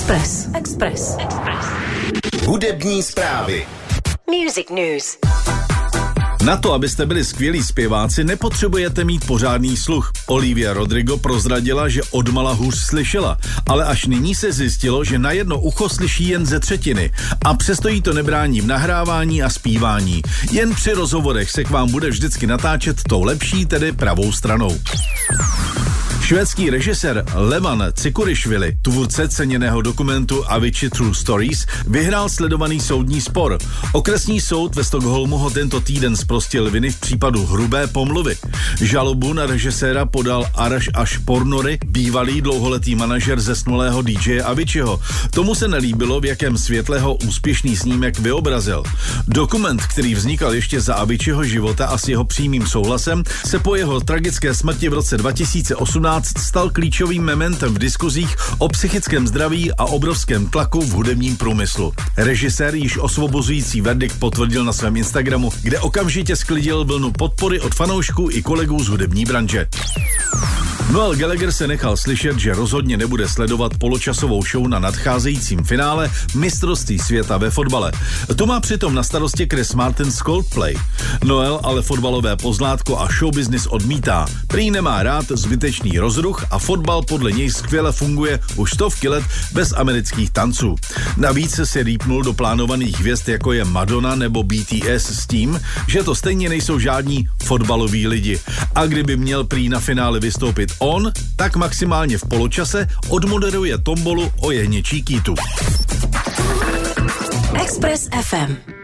Express. Hudební zprávy. Music News. Na to, abyste byli skvělí zpěváci, nepotřebujete mít pořádný sluch. Olivia Rodrigo prozradila, že odmala hůř slyšela, ale až nyní se zjistilo, že na jedno ucho slyší jen ze třetiny a přesto jí to nebrání v nahrávání a zpívání. Jen při rozhovorech se k vám bude vždycky natáčet tou lepší, tedy pravou stranou. Švédský režisér Levan Cikurišvili, tvůrce ceněného dokumentu Avicii True Stories, vyhrál sledovaný soudní spor. Okresní soud ve Stockholmu ho tento týden zprostil viny v případu hrubé pomluvy. Žalobu na režiséra podal Arash Ashpornory, bývalý dlouholetý manažer zesnulého DJ Aviciiho. Tomu se nelíbilo, v jakém světle ho úspěšný snímek vyobrazil. Dokument, který vznikal ještě za Aviciiho života a s jeho přímým souhlasem, se po jeho tragické smrti v roce 2018 stal klíčovým mementem v diskuzích o psychickém zdraví a obrovském tlaku v hudebním průmyslu. Režisér již osvobozující verdikt potvrdil na svém Instagramu, kde okamžitě sklidil vlnu podpory od fanoušků i kolegů z hudební branže. Noel Gallagher se nechal slyšet, že rozhodně nebude sledovat poločasovou show na nadcházejícím finále mistrovství světa ve fotbale. To má přitom na starosti Chris Martin z Coldplay. Noel ale fotbalové pozlátko a showbusiness odmítá. Prý nemá rád zbytečný rozruch a fotbal podle něj skvěle funguje už stovky let bez amerických tanců. Navíc se rýpnul do plánovaných hvězd, jako je Madonna nebo BTS, s tím, že to stejně nejsou žádní fotbaloví lidi. A kdyby měl prý na finále vystoupit on, tak maximálně v poločase odmoderuje tombolu o jehněčí kýtu. Express FM.